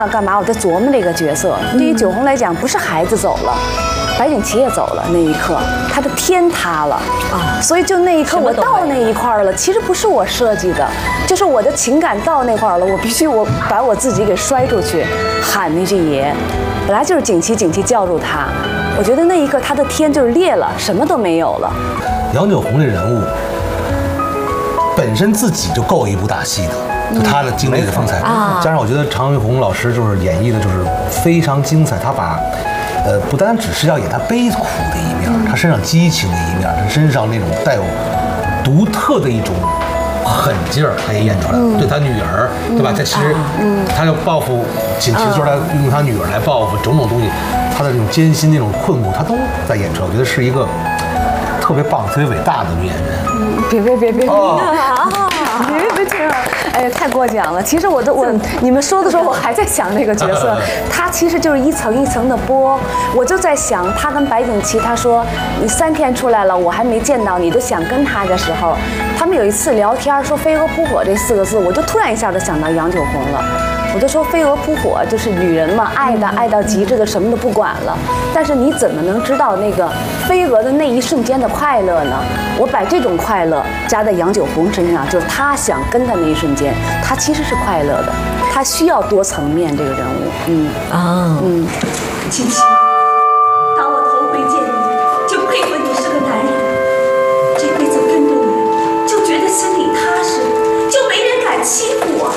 干嘛？我在琢磨这个角色。对于九红来讲，不是孩子走了，白景琦也走了，那一刻他的天塌了啊！所以就那一刻我到那一块了，其实不是我设计的，就是我的情感到那块了，我必须把我自己给摔出去，喊那句爷。本来就是景琦叫住他，我觉得那一刻他的天就是裂了，什么都没有了。 杨九红这人物本身自己就够一部大戏的。就他的经历的风采，加上我觉得常玉红老师就是演绎的就是非常精彩。他把，不单只是要演他悲苦的一面，他身上激情的一面，他身上那种带有独特的一种狠劲儿，他也演出来了。对他女儿，对吧？他其实，他要报复景琦的时候，他用他女儿来报复种种东西，他的那种艰辛、那种困苦，他都在演出来。我觉得是一个特别棒、特别伟大的女演员。 别！别这样，哎，太过奖了。其实你们说的时候，我还在想那个角色，他其实就是一层一层的剥。我就在想，他跟白景琦，他说你3天出来了，我还没见到你，都想跟他的时候，他们有一次聊天说飞蛾扑火这4个字，我就突然一下就想到杨九红了。我就说飞蛾扑火就是女人嘛，爱到极致的什么都不管了。但是你怎么能知道那个飞蛾的那一瞬间的快乐呢？我把这种快乐加在杨九红身上，就是他想跟他那一瞬间，他其实是快乐的，他需要多层面这个人物。 七七，当我头回见你，就佩服你是个男人，这辈子跟着你，就觉得心里踏实，就没人敢欺负我。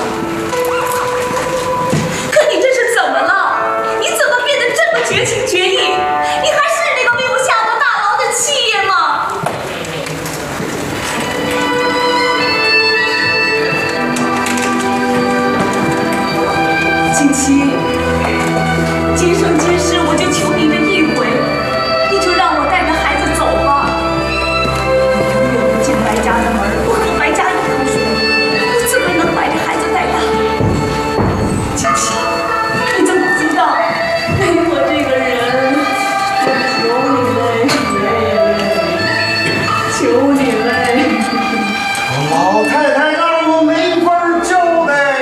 可你这是怎么了？你怎么变得这么绝情绝义？你还是那个被我下过大牢的七爷吗？景琦，今生今世我就求你这一回，你就让我带着孩子走吧。你永远不进白家的门，不喝白家一口水，我怎么能把这孩子带大？景琦，你怎么知道？没我这个人，我求你嘞，求你嘞！ 老太太让我没法交代。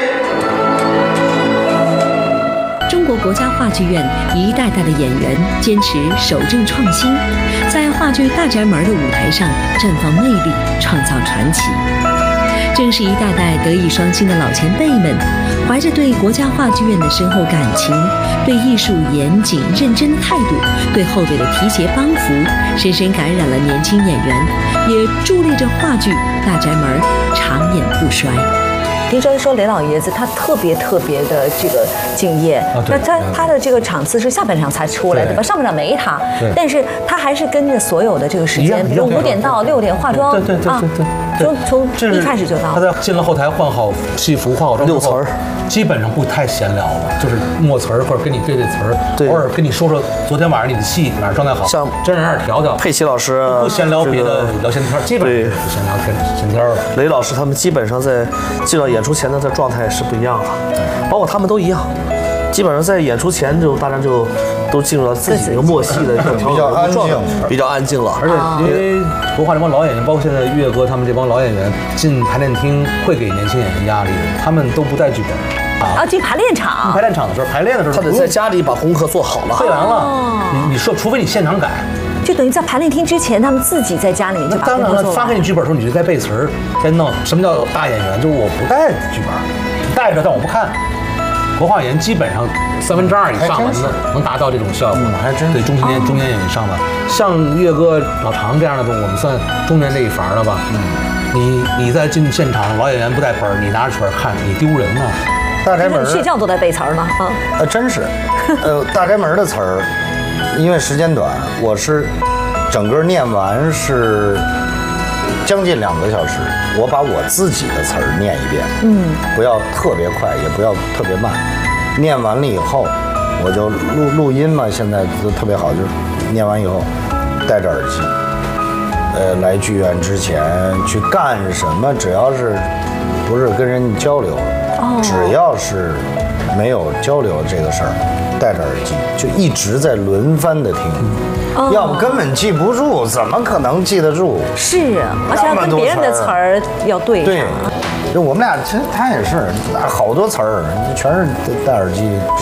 中国国家话剧院一代代的演员坚持守正创新，在话剧《大宅门》的舞台上绽放魅力，创造传奇。正是一代代德艺双馨的老前辈们，怀着对国家话剧院的深厚感情，对艺术严谨认真的态度，对后辈的提携帮扶，深深感染了年轻演员，也助力着话剧《大宅门》长演不衰。 听说雷老爷子他特别的这个敬业，那他的这个场次是下半场才出来的吧？上半场没他，但是他还是跟着所有的这个时间，比如5点到6点化妆， 对， 从一开始就到。 他在进了后台换好戏服、化好妆之后，6词儿，基本上不太闲聊了，就是默词儿或者跟你对词儿，偶尔跟你说昨天晚上你的戏哪儿状态好，像真人那儿调调。 佩奇老师不闲聊别的，聊闲天，基本上不闲聊闲天了。 雷老师他们基本上在进到演出前的他状态是不一样的，包括他们都一样，基本上在演出前大家就都进入了自己一个默契的比较安静， 比较安静了。 而且因为国画这帮老演员，包括现在岳哥他们这帮老演员进排练厅会给年轻演员压力的，他们都不带剧本。 进排练场。 排练场的时候，排练的时候， 他得在家里把功课做好了， 会完了。你说，除非你现场改。 就等于在排练厅之前，他们自己在家里就把当然了，发给你剧本的时候，你就该背词儿，该弄。什么叫大演员？就是我不带剧本，带着但我不看。国画演员基本上2/3以上了，能达到这种效果， 还真对中年演员以上吧。像岳哥、老常这样的，我们算中年这一伐了吧？你在进现场，老演员不带本，你拿着曲儿看，你丢人呢。 大宅门睡觉都在背词儿呢啊！ 真是，大宅门的词儿。因为时间短，我是整个念完是将近2个小时，我把我自己的词儿念一遍，不要特别快，也不要特别慢。念完了以后，我就录音嘛，现在都特别好，就是念完以后戴着耳机，来剧院之前去干什么，只要是不是跟人交流，只要是没有交流这个事儿。戴着耳机就一直在轮番的听，要不根本记不住，怎么可能记得住？ 是，而且要跟别人的词儿要对上。 对， 就我们俩，其实他也是好多词儿，全是戴耳机